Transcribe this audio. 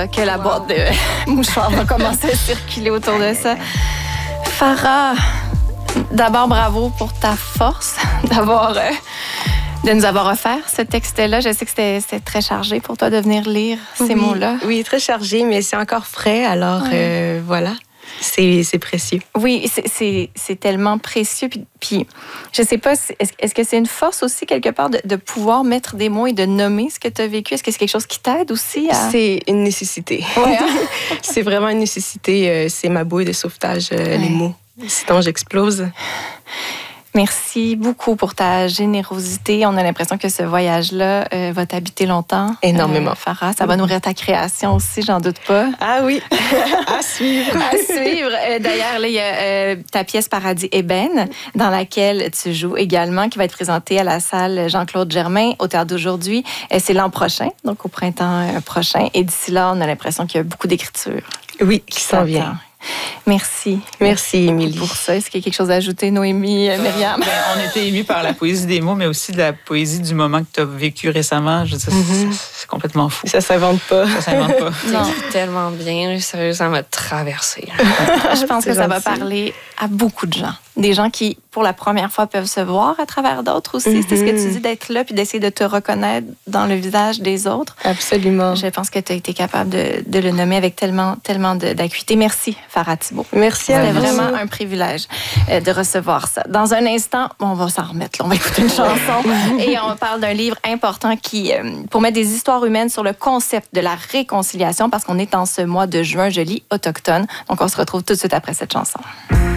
là, que la boîte de mouchoirs va commencer à circuler autour de ça. Farah, d'abord, bravo pour ta force de nous avoir offert ce texte-là. Je sais que c'était très chargé pour toi de venir lire ces mots-là. Oui, très chargé, mais c'est encore frais, alors voilà. C'est précieux. Oui, c'est tellement précieux. Puis je sais pas, est-ce que c'est une force aussi, quelque part, de pouvoir mettre des mots et de nommer ce que tu as vécu? Est-ce que c'est quelque chose qui t'aide aussi à... C'est une nécessité. Ouais, hein? C'est vraiment une nécessité. C'est ma bouée de sauvetage, les mots. Sinon, j'explose. Merci beaucoup pour ta générosité. On a l'impression que ce voyage-là va t'habiter longtemps. Énormément. Farah, ça va nourrir ta création aussi, j'en doute pas. Ah oui, à suivre. À suivre. D'ailleurs, là, il y a ta pièce Paradis ébène, dans laquelle tu joues également, qui va être présentée à la salle Jean-Claude Germain au Théâtre d'aujourd'hui. C'est l'an prochain, donc au printemps prochain. Et d'ici là, on a l'impression qu'il y a beaucoup d'écriture. Oui, qui s'en vient. Merci. Merci, Émilie. Pour ça, est-ce qu'il y a quelque chose à ajouter, Noémie, Myriam? On était émus par la poésie des mots, mais aussi de la poésie du moment que tu as vécu récemment. Je veux dire, c'est complètement fou. Ça s'invente pas. Ça s'invente pas. Non. C'est tellement bien. Sérieux, ça m'a traversé. Je pense que ça va parler à beaucoup de gens. Des gens qui, pour la première fois, peuvent se voir à travers d'autres aussi. C'est ce que tu dis, d'être là puis d'essayer de te reconnaître dans le visage des autres. Absolument. Je pense que tu as été capable de le nommer avec tellement d'acuité. Merci, Farah Thibault. Merci à vous. C'était vraiment un privilège de recevoir ça. Dans un instant, on va s'en remettre. Là. On va écouter une chanson et on parle d'un livre important qui, pour mettre des histoires humaines sur le concept de la réconciliation, parce qu'on est en ce mois de juin, je lis autochtone. Donc, on se retrouve tout de suite après cette chanson.